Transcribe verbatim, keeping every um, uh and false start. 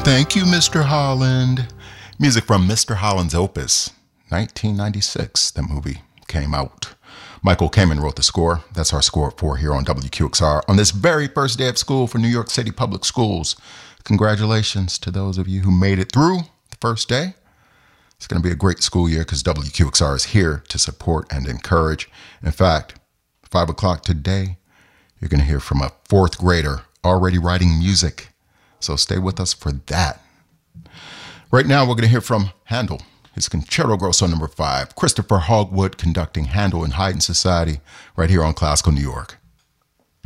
Thank you, Mister Holland. Music from Mister Holland's Opus, nineteen ninety-six. That movie came out. Michael Kamen wrote the score. That's our score for here on W Q X R on this very first day of school for New York City Public Schools. Congratulations to those of you who made it through the first day. It's going to be a great school year because W Q X R is here to support and encourage. In fact, five o'clock today, you're going to hear from a fourth grader already writing music. So stay with us for that. Right now, we're going to hear from Handel. His Concerto Grosso number five. Christopher Hogwood conducting Handel in Haydn Society right here on Classical New York.